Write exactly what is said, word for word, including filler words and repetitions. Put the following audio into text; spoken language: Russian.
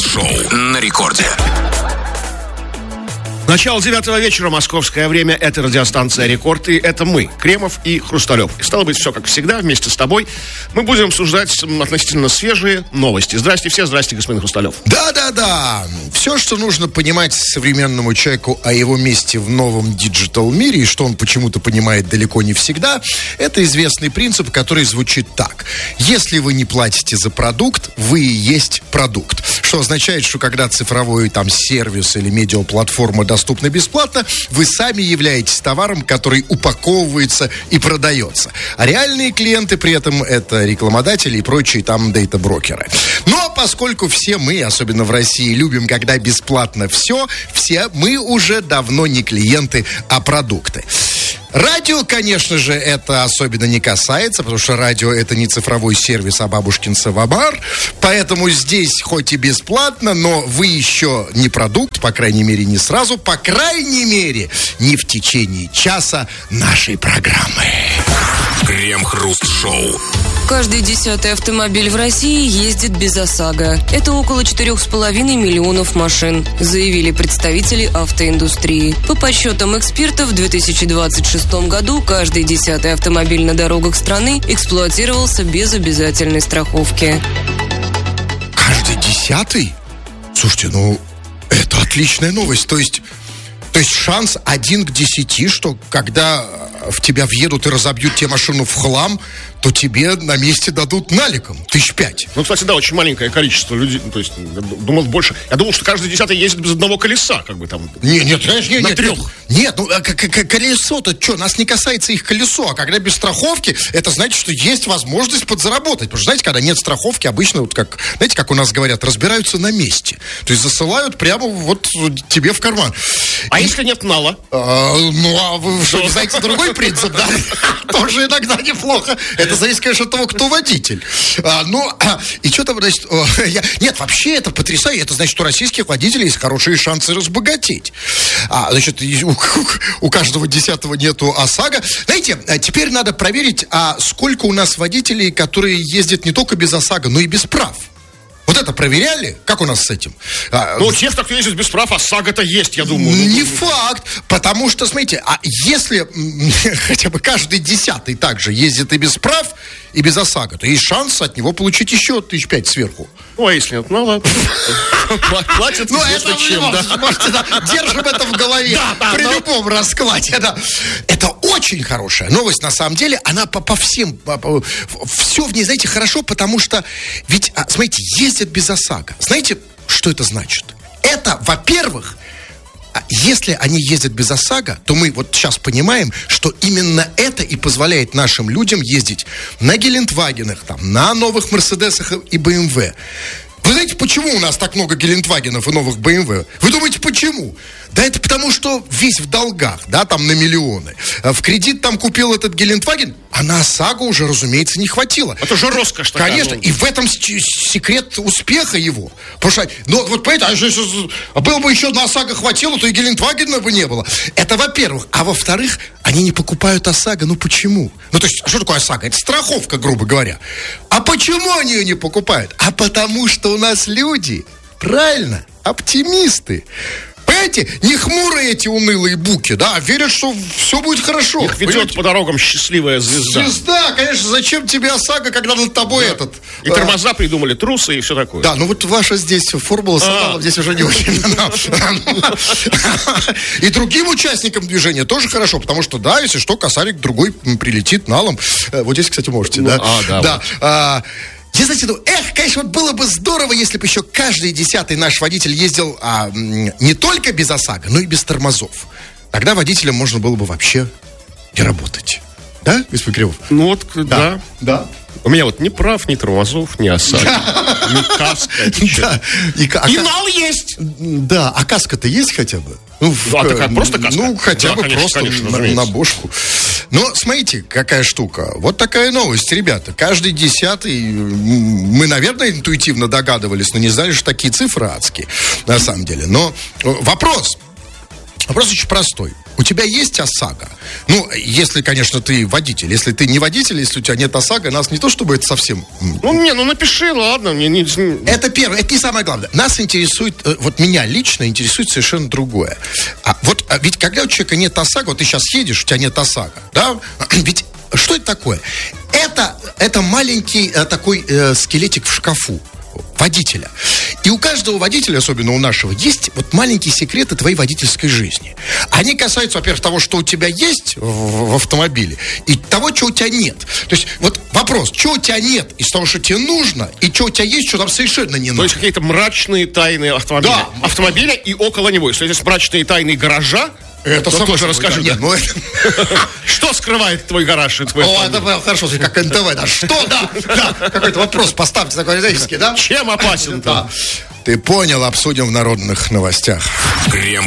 Крем-хруст-шоу на рекорде. Начало девятого вечера, московское время. Это радиостанция «Рекорд», и это мы, Кремов и Хрусталев. И стало быть, все как всегда, вместе с тобой мы будем обсуждать относительно свежие новости. Здрасте все, здрасте, господин Хрусталев. Да-да-да, все, что нужно понимать современному человеку о его месте в новом диджитал-мире, и что он почему-то понимает далеко не всегда, это известный принцип, который звучит так. Если вы не платите за продукт, вы и есть продукт. Что означает, что когда цифровой там сервис или медиаплатформа доступна бесплатно, вы сами являетесь товаром, который упаковывается и продается. А реальные клиенты при этом это рекламодатели и прочие там дейта-брокеры. Но поскольку все мы, особенно в России, любим, когда бесплатно все, все мы уже давно не клиенты, а продукты. Радио, конечно же, это особенно не касается, потому что радио это не цифровой сервис, а бабушкин самовар. Поэтому здесь хоть и бесплатно, но вы еще не продукт, по крайней мере, не сразу, по крайней мере, не в течение часа нашей программы. Крем-хруст-шоу. Каждый десятый автомобиль в России ездит без ОСАГО. Это около четырех с половиной миллионов машин, заявили представители автоиндустрии. По подсчетам экспертов, в две тысячи двадцать шестом году каждый десятый автомобиль на дорогах страны эксплуатировался без обязательной страховки. Каждый десятый? Слушайте, ну, это отличная новость. То есть, то есть шанс один к десяти, что когда в тебя въедут и разобьют тебе машину в хлам, то тебе на месте дадут наликом тысяч пять. Ну, кстати, да, очень маленькое количество людей. То есть, я думал больше. Я думал, что каждый десятый ездит без одного колеса, как бы там. Нет, нет, конечно, нет. На нет, трех. Нет, ну, колесо-то что? Нас не касается их колесо. А когда без страховки, это значит, что есть возможность подзаработать. Потому что, знаете, когда нет страховки, обычно, вот как, знаете, как у нас говорят, разбираются на месте. То есть засылают прямо вот тебе в карман. А И, если нет нала? А, ну, а вы что, не знаете другой принцип, да? Тоже иногда неплохо. Это зависит, конечно, от того, кто водитель. А, ну, а, и что там, значит... О, я, нет, вообще это потрясающе. Это значит, что у российских водителей есть хорошие шансы разбогатеть. А, значит, у, у, у каждого десятого нету ОСАГО. Знаете, теперь надо проверить, а сколько у нас водителей, которые ездят не только без ОСАГО, но и без прав. Вот это проверяли? Как у нас с этим? Ну, тех, кто ездит без прав, ОСАГО-то есть, я думаю. Не факт, потому что, смотрите, а если хотя бы каждый десятый также ездит и без прав, и без ОСАГО, то есть шанс от него получить еще тысяч пять сверху. Ну, а если нет, ну ладно. Платят, ну, это чем, да. Можете, да. Держим это в голове да, да, при но... любом раскладе. Да. Это очень хорошая новость, на самом деле. Она по, по всем, по, по, все в ней, знаете, хорошо, потому что ведь, смотрите, ездят без ОСАГО. Знаете, что это значит? Это, во-первых, если они ездят без ОСАГО, то мы вот сейчас понимаем, что именно это и позволяет нашим людям ездить на Гелендвагенах, там, на новых Мерседесах и бэ эм вэ. Вы знаете, почему у нас так много Гелендвагенов и новых бэ эм вэ? Вы думаете, почему? Да это потому, что весь в долгах, да, там на миллионы. В кредит там купил этот Гелендваген, а на ОСАГО уже, разумеется, не хватило. Это же роскошь такая. Конечно, ну... и в этом секрет успеха его. Потому что, ну, вот понимаете, а было бы еще на ОСАГО хватило, то и Гелендвагена бы не было. Это во-первых. А во-вторых, они не покупают ОСАГО. Ну, почему? Ну, то есть, что такое ОСАГО? Это страховка, грубо говоря. А почему они ее не покупают? А потому что у нас люди, правильно, оптимисты. Понимаете, не хмурые эти унылые буки, да, а верят, что все будет хорошо. Их ведет понимаете? По дорогам счастливая звезда. Звезда, конечно, зачем тебе ОСАГО, когда над тобой да. этот... И тормоза а... придумали, трусы и все такое. Да, ну вот ваша здесь формула сигналов здесь уже не очень. И другим участникам движения тоже хорошо, потому что, да, если что, косарик другой прилетит налом. Вот здесь, кстати, можете, да. А, да. Я, знаете, ну, эх, конечно, было бы здорово, если бы еще каждый десятый наш водитель ездил а, не только без ОСАГО, но и без тормозов. Тогда водителям можно было бы вообще не работать. Да, господин Кривов? Ну вот, да. Да. да. У меня вот ни прав, ни тормозов, ни ОСАГО, ни каска. И нал есть. Да, а каска-то есть хотя бы? Ну, а такая просто каска? Ну, хотя бы просто на бошку. Но смотрите, какая штука. Вот такая новость, ребята. Каждый десятый, мы, наверное, интуитивно догадывались, но не знали, что такие цифры адские, на самом деле. Но вопрос, вопрос очень простой. У тебя есть ОСАГО? Ну, если, конечно, ты водитель. Если ты не водитель, если у тебя нет ОСАГО, нас не то, чтобы это совсем... Ну, не, ну напиши, ладно. Мне не... Это первое, это не самое главное. Нас интересует, вот меня лично интересует совершенно другое. А вот а ведь когда у человека нет ОСАГО, вот ты сейчас едешь, у тебя нет ОСАГО, да? Ведь что это такое? Это, это маленький такой э, скелетик в шкафу водителя. И у каждого водителя, особенно у нашего, есть вот маленькие секреты твоей водительской жизни. Они касаются, во-первых, того, что у тебя есть в, в автомобиле, и того, чего у тебя нет. То есть вот вопрос, что у тебя нет из того, что тебе нужно, и что у тебя есть, что там совершенно не надо. То есть какие-то мрачные тайны автомобиля. Да. Автомобиля и около него. Если есть мрачные тайны гаража, это ну, тоже расскажи. Да. Да. Ну, это... Что скрывает твой гараж и твой О, автомобиль? это хорошо, как эн тэ вэ, да. Что, да, да. Какой-то вопрос поставьте такой риторический, да? Чем опасен да. там? Ты понял, обсудим в народных новостях. Крем